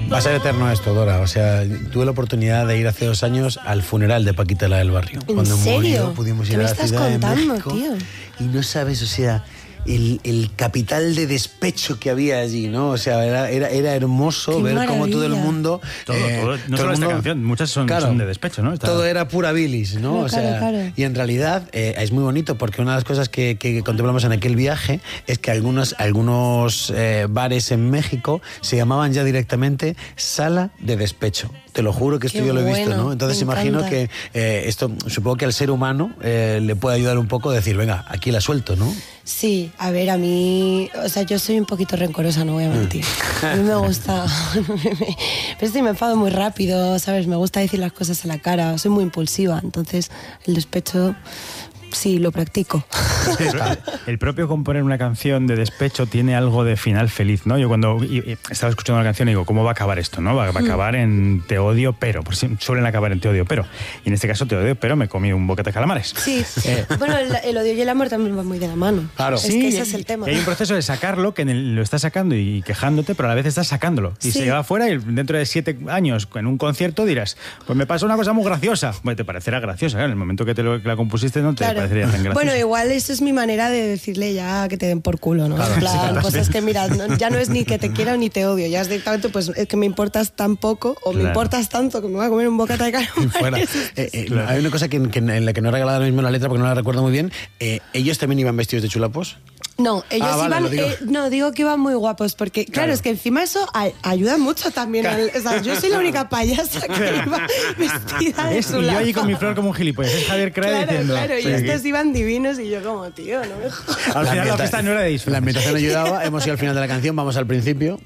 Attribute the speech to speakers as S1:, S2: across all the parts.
S1: Va a ser eterno esto, Dora. O sea, tuve la oportunidad de ir hace 2 años al funeral de Paquita, la del barrio.
S2: ¿En
S1: Cuando
S2: serio?
S1: murió, pudimos ir a la Ciudad de México.
S2: Tío?
S1: Y no sabes, o sea, el capital de despecho que había allí, ¿no? O sea, era hermoso. Qué ver maravilla. Cómo todo el mundo...
S3: Todo, no solo esta canción, muchas son de despecho, ¿no?
S1: Todo era pura bilis, ¿no? O sea, claro. Y en realidad es muy bonito porque una de las cosas que contemplamos en aquel viaje es que algunos bares en México se llamaban ya directamente sala de despecho. Te lo juro que esto yo lo he visto, ¿no? Entonces imagino que esto, supongo que al ser humano le puede ayudar un poco a decir, venga, aquí la suelto, ¿no?
S2: Sí, a ver, a mí, o sea, yo soy un poquito rencorosa, no voy a mentir. A mí me gusta, pero sí me enfado muy rápido, ¿sabes? Me gusta decir las cosas a la cara, soy muy impulsiva, entonces el despecho... Sí, lo practico.
S3: El propio componer una canción de despecho tiene algo de final feliz, ¿no? Yo cuando estaba escuchando la canción digo, ¿cómo va a acabar esto, no? Va a acabar en te odio, pero. Por si suelen acabar en te odio, pero. Y en este caso te odio, pero me comí un boquete de calamares.
S2: Sí. Bueno, el odio y el amor también van muy de la mano.
S1: Claro.
S2: Es que ese es el tema.
S3: Hay un proceso de sacarlo que lo estás sacando y quejándote, pero a la vez estás sacándolo. Y se lleva afuera y dentro de 7 años en un concierto dirás, pues me pasó una cosa muy graciosa. Bueno, te parecerá graciosa, ¿eh? En el momento que la compusiste no te parecería tan graciosa.
S2: Bueno, igual eso es mi manera de decirle ya que te den por culo, ¿no? Claro, en plan, pues es que mira, ya no es ni que te quiera o ni te odio, ya es directamente pues es que me importas tan poco o me importas tanto que me voy a comer un bocata de calamares.
S1: Hay una cosa en la que no he regalado ahora mismo la letra porque no la recuerdo muy bien. ¿Ellos también iban vestidos de chulapos?
S2: No, ellos iban... digo que iban muy guapos porque, claro, es que encima eso ayuda mucho también. O sea, yo soy la única payasa que iba vestida de chulapos.
S3: Y yo allí con mi flor como un gilipollas. Es Javier Crae diciendo...
S2: Claro, y estos iban divinos y yo como, tío, no me jodas.
S3: Al final la fiesta no era de disfrute.
S1: La ambientación ayudaba, hemos ido al final de la canción, vamos al principio.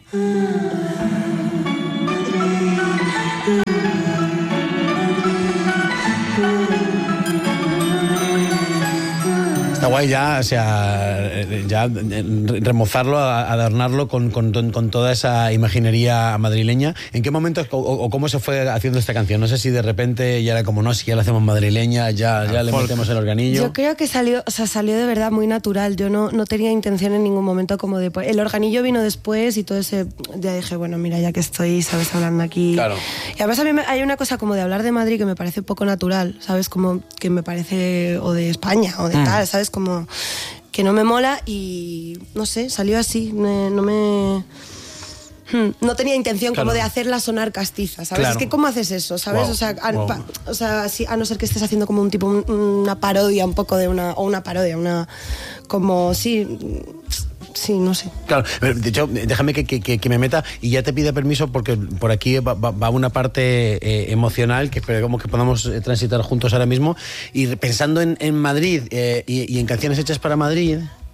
S1: Está guay ya, o sea, ya remozarlo, adornarlo con toda esa imaginería madrileña. ¿En qué momento o cómo se fue haciendo esta canción? No sé si de repente ya era como, no, si ya la hacemos madrileña, ya le metemos el organillo.
S2: Yo creo que salió de verdad muy natural. Yo no tenía intención en ningún momento como de... El organillo vino después y todo ese... Ya dije, bueno, mira, ya que estoy, ¿sabes? Hablando aquí.
S1: Claro.
S2: Y además a mí hay una cosa como de hablar de Madrid que me parece poco natural, ¿sabes? Como que me parece... O de España, o de tal, ¿sabes? Como que no me mola y no sé, salió así, no tenía intención como de hacerla sonar castiza, ¿sabes? Claro. Es que ¿cómo haces eso? ¿Sabes? Wow. O sea, a no ser que estés haciendo como un tipo, una parodia un poco de una parodia, como, sí, no sé.
S1: Claro, de hecho, déjame que me meta y ya te pide permiso porque por aquí va una parte emocional que esperemos que podamos transitar juntos ahora mismo. Y pensando en Madrid y en canciones hechas para Madrid...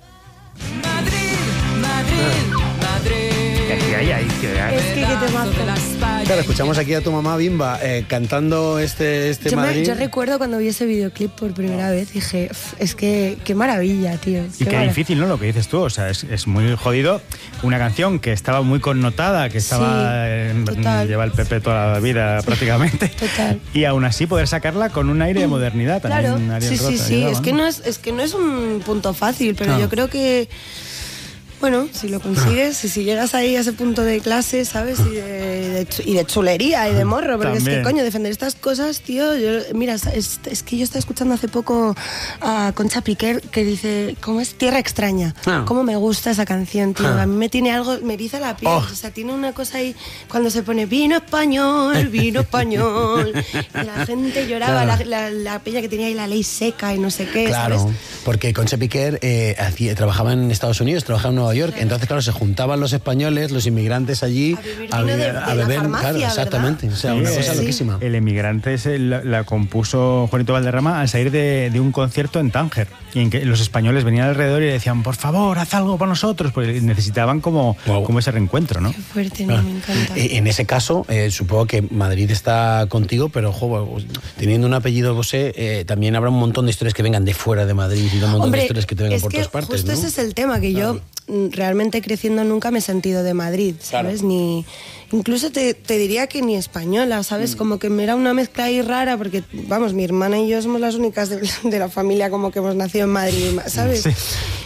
S2: Es que te mato.
S1: Claro, escuchamos aquí a tu mamá Bimba cantando este Madrid.
S2: Yo recuerdo cuando vi ese videoclip por primera vez, dije, es que qué maravilla, tío.
S3: Y qué difícil, ¿no? Lo que dices tú, o sea, es muy jodido. Una canción que estaba muy connotada, que estaba lleva el PP toda la vida prácticamente.
S2: Total.
S3: Y aún así poder sacarla con un aire de modernidad también.
S2: Claro, sí. Es que no es un punto fácil, pero yo creo que... Bueno, si lo consigues, si llegas ahí a ese punto de clase, ¿sabes? Y de chulería y de morro, porque también. Es que, coño, defender estas cosas, tío, mira, es que yo estaba escuchando hace poco a Concha Piquer que dice, ¿cómo es? Tierra extraña. Cómo me gusta esa canción, tío. A mí me tiene algo, me eriza la piel, o sea, tiene una cosa ahí, cuando se pone vino español, y la gente lloraba, la peña que tenía ahí la ley seca y no sé qué,
S1: claro, ¿sabes? Porque Concha Piquer trabajaba en Estados Unidos, trabajaba en Nueva York, claro. Entonces claro, se juntaban los españoles, los inmigrantes allí a beber,
S2: farmacia,
S1: claro, exactamente, ¿verdad? O sea, una cosa loquísima.
S3: El Emigrante la compuso Juanito Valderrama al salir de un concierto en Tánger, y en que los españoles venían alrededor y le decían, por favor, haz algo para nosotros, porque necesitaban como ese reencuentro, ¿no?
S2: Qué fuerte, me encanta.
S1: En ese caso, supongo que Madrid está contigo, pero teniendo un apellido Bosé, también habrá un montón de historias que vengan de fuera de Madrid y un montón de historias que te vengan por todas partes,
S2: justo
S1: ¿no?
S2: Ese es el tema, que yo realmente creciendo nunca me he sentido de Madrid, ¿sabes? Claro. Incluso te diría que ni española, ¿sabes? Como que me era una mezcla ahí rara, porque, vamos, mi hermana y yo somos las únicas de la familia como que hemos nacido en Madrid, ¿sabes? Sí.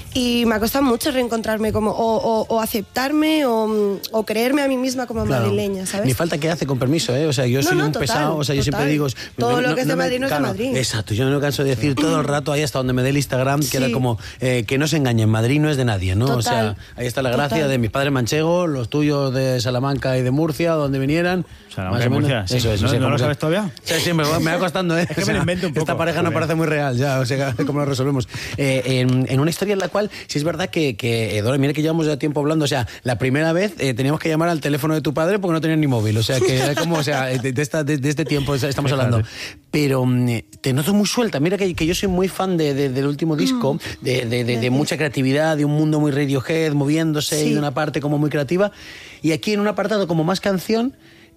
S2: Y me ha costado mucho reencontrarme como, o aceptarme o creerme a mí misma como madrileña, ¿sabes?
S1: Ni falta que hace, con permiso, ¿eh? O sea, yo soy un pesado, o sea, yo siempre digo...
S2: Todo lo que es de Madrid no es de Madrid.
S1: Exacto, yo no me canso de decir todo el rato, ahí hasta donde me dé el Instagram, que era como, que no se engañen, Madrid no es de nadie, ¿no? O sea, ahí está la gracia de mis padres manchegos, los tuyos de Salamanca y de Murcia, donde vinieran.
S3: Salamanca y Murcia, sí. Eso es. ¿No lo sabes todavía?
S1: Sí, me va costando, ¿eh?
S3: Es que me lo invento un poco.
S1: Esta pareja no parece muy real, ya, o sea, ¿cómo lo resolvemos? En una historia en la cual, sí es verdad que Dora, mira que llevamos ya tiempo hablando, o sea, la primera vez teníamos que llamar al teléfono de tu padre porque no tenía ni móvil, o sea, que era como, o sea, de este tiempo estamos hablando. Pero te noto muy suelta, mira que yo soy muy fan del último disco, de mucha creatividad, de un mundo muy Radiohead, moviéndose y de una parte como muy creativa, y aquí en un apartado como más canción,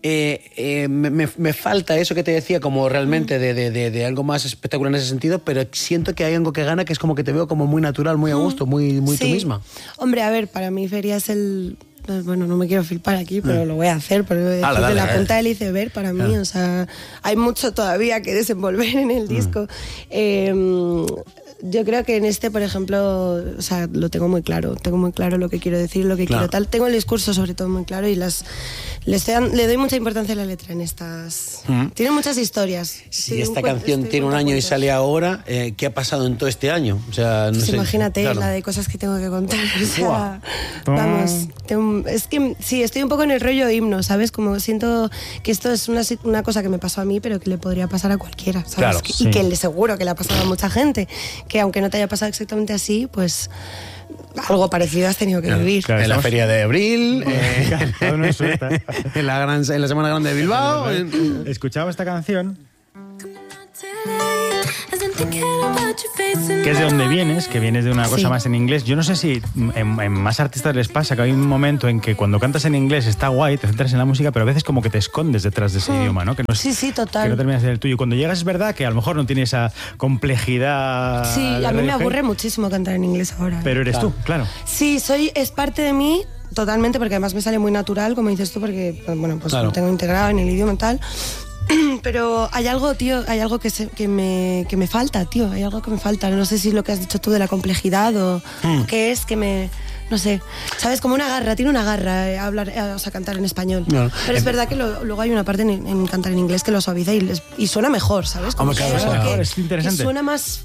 S1: me falta eso que te decía, como realmente de algo más espectacular en ese sentido, pero siento que hay algo que gana, que es como que te veo como muy natural, muy a gusto, muy tú misma.
S2: Hombre, a ver, para mí Feria es el... Bueno, no me quiero flipar aquí, pero lo voy a hacer, pero de la punta del iceberg para mí, o sea, hay mucho todavía que desenvolver en el disco. Yo creo que en este, por ejemplo, o sea, lo tengo muy claro lo que quiero decir, lo que quiero tal. Tengo el discurso sobre todo muy claro y le doy mucha importancia a la letra en estas. Tiene muchas historias.
S1: Si esta canción tiene un año y sale ahora, ¿qué ha pasado en todo este año? O sea, no sé,
S2: imagínate la de cosas que tengo que contar. O sea, vamos, es que sí, estoy un poco en el rollo himno, ¿sabes? Como siento que esto es una cosa que me pasó a mí, pero que le podría pasar a cualquiera, ¿sabes?
S1: Claro,
S2: y que le seguro que le ha pasado a mucha gente, que aunque no te haya pasado exactamente así, pues algo parecido has tenido que vivir.
S1: Claro, en la Feria de Abril, en la Semana Grande de Bilbao.
S3: Escuchaba esta canción, que es de donde vienes, que vienes de una cosa más en inglés. Yo no sé si en más artistas les pasa que hay un momento en que cuando cantas en inglés está guay, te centras en la música, pero a veces como que te escondes detrás de ese idioma, ¿no? Que no es,
S2: sí, total.
S3: Que no terminas de ser el tuyo. Cuando llegas es verdad que a lo mejor no tiene esa complejidad.
S2: Sí, a mí me aburre muchísimo cantar en inglés ahora.
S3: Pero eres tú, claro.
S2: Sí, es parte de mí totalmente, porque además me sale muy natural, como dices tú, porque bueno, pues lo tengo integrado en el idioma y tal. Pero hay algo, tío, hay algo que me falta, tío, hay algo que me falta. No sé si es lo que has dicho tú de la complejidad o qué es que me... No sé, ¿sabes? Como una garra, tiene una garra o sea, cantar en español. No. Pero es verdad que luego hay una parte en cantar en inglés que lo suaviza y suena mejor, ¿sabes? Como
S3: es interesante.
S2: Que suena más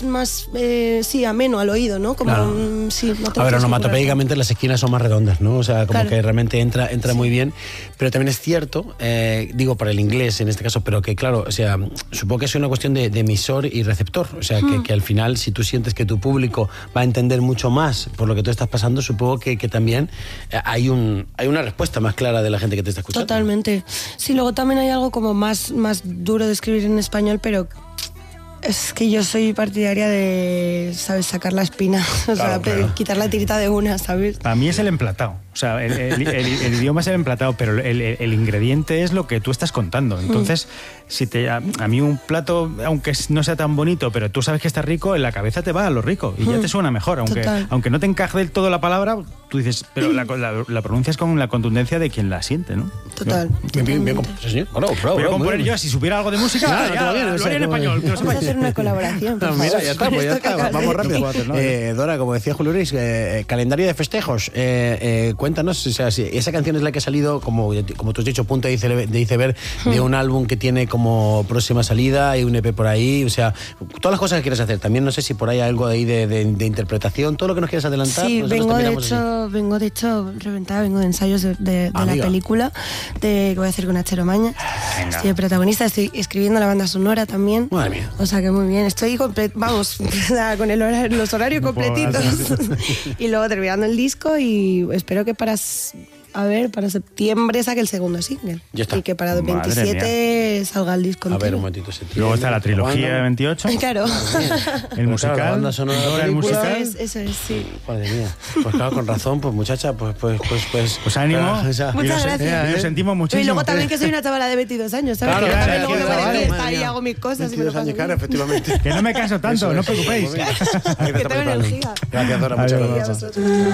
S2: sí, ameno al oído, ¿no? Como, sí,
S1: a ver, onomatopéicamente las esquinas son más redondas, ¿no? O sea, como que realmente entra muy bien. Pero también es cierto, digo para el inglés en este caso, pero que claro, o sea, supongo que es una cuestión de emisor y receptor. O sea, que al final, si tú sientes que tu público va a entender mucho más por lo que tú estás pasando, supongo que también hay una respuesta más clara de la gente que te está escuchando.
S2: Totalmente. Sí, luego también hay algo como más duro de escribir en español, pero es que yo soy partidaria de, ¿sabes? Sacar la espina, o sea, quitar la tirita de una, ¿sabes?
S3: Para mí es el emplatado. O sea, el idioma es el emplatado, pero el ingrediente es lo que tú estás contando. Entonces, a mí un plato, aunque no sea tan bonito, pero tú sabes que está rico, en la cabeza te va a lo rico y ya te suena mejor. Aunque no te encaje del todo la palabra, tú dices, pero la pronuncias con la contundencia de quien la siente, ¿no?
S2: Total.
S1: Bien, sí.
S3: Voy a componer yo, si supiera algo de música, lo haría en español.
S2: Vamos a hacer una colaboración.
S1: Mira, ya está, vamos rápido. Dora, como decía Julio Luis, calendario de festejos. Cuéntanos, o sea, si esa canción es la que ha salido, como tú has dicho, punta de iceberg, de un álbum que tiene como próxima salida y un EP por ahí, o sea, todas las cosas que quieres hacer. También no sé si por ahí hay algo ahí de interpretación, todo lo que nos quieras adelantar.
S2: Sí, vengo de hecho reventada, vengo de ensayos de la película que voy a hacer con Achero Maña. Estoy de protagonista, estoy escribiendo la banda sonora también.
S1: Madre mía.
S2: O sea que muy bien, estoy con los horarios completitos. Y luego terminando el disco y espero que para septiembre saque el segundo single.
S1: Ya está.
S2: Y que para el 27 salga el disco.
S1: A ver, un momentito.
S3: Luego está la trilogía de 28.
S2: Claro.
S3: El musical.
S1: La banda sonora, el musical.
S2: Eso es, sí.
S1: Joder mía. Pues claro, con razón, pues muchacha, pues
S3: ánimo.
S2: Muchas gracias.
S3: Lo sentimos muchísimo.
S2: Y luego también que soy una chavala de 22 años, ¿sabes?
S1: Claro,
S2: luego me voy de fiesta y hago mis cosas.
S1: 22 años, claro, efectivamente.
S3: Que no me canso tanto, no os preocupéis.
S2: Que tengo energía.
S1: Gracias, Dora, muchas gracias.